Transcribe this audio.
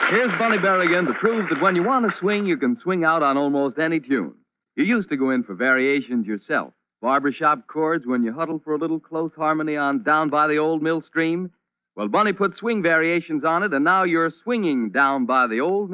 Here's Bunny Berrigan to prove that when you want to swing, you can swing out on almost any tune. You used to go in for variations yourself. Barbershop chords when you huddle for a little close harmony on Down by the Old Mill Stream. Well, Bunny put swing variations on it, and now you're swinging down by the old